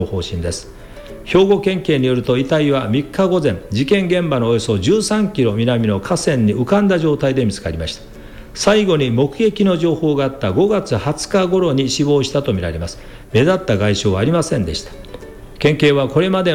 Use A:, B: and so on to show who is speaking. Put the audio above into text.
A: 方針です。兵庫県警によると、遺体は3日午前、事件現場のおよそ13キロ南の河川に浮かんだ状態で見つかりました。最後に目撃の情報があった5月20日頃に死亡したとみられます。目立った外傷はありませんでした。県警はこれまで